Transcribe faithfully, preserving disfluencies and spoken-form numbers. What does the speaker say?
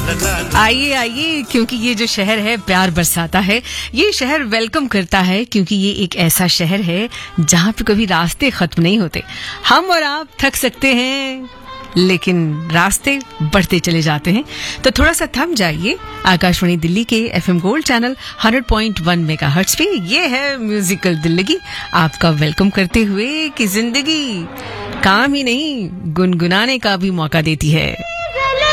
आइए आइए, क्योंकि ये जो शहर है प्यार बरसाता है। ये शहर वेलकम करता है क्योंकि ये एक ऐसा शहर है जहाँ पे कभी रास्ते खत्म नहीं होते। हम और आप थक सकते हैं लेकिन रास्ते बढ़ते चले जाते हैं, तो थोड़ा सा थम जाइए। आकाशवाणी दिल्ली के FM gold channel hundred point one megahertz पे ये है म्यूजिकल दिल्ली, आपका वेलकम करते हुए कि जिंदगी काम ही नहीं गुनगुनाने का भी मौका देती है।